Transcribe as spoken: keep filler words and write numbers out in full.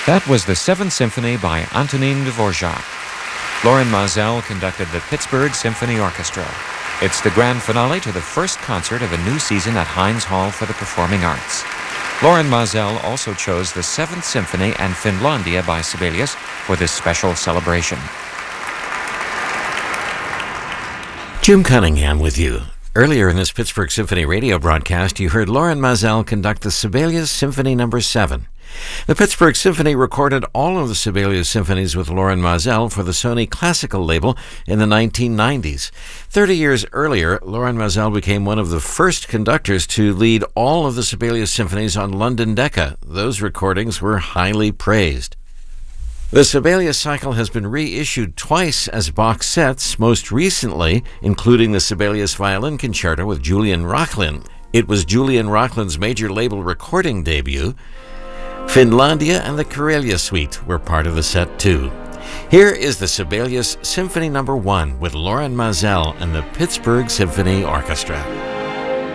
That was the Seventh Symphony by Antonin Dvorak. Lorin Maazel conducted the Pittsburgh Symphony Orchestra. It's the grand finale to the first concert of a new season at Heinz Hall for the Performing Arts. Lorin Maazel also chose the Seventh Symphony and Finlandia by Sibelius for this special celebration. Jim Cunningham with you. Earlier in this Pittsburgh Symphony radio broadcast, you heard Lorin Maazel conduct the Sibelius Symphony Number seven. The Pittsburgh Symphony recorded all of the Sibelius symphonies with Lorin Maazel for the Sony Classical label in the nineteen nineties. Thirty years earlier, Lorin Maazel became one of the first conductors to lead all of the Sibelius symphonies on London Decca. Those recordings were highly praised. The Sibelius cycle has been reissued twice as box sets, most recently including the Sibelius Violin Concerto with Julian Rochlin. It was Julian Rochlin's major label recording debut. Finlandia and the Karelia Suite were part of the set too. Here is the Sibelius Symphony Number one with Lorin Maazel and the Pittsburgh Symphony Orchestra.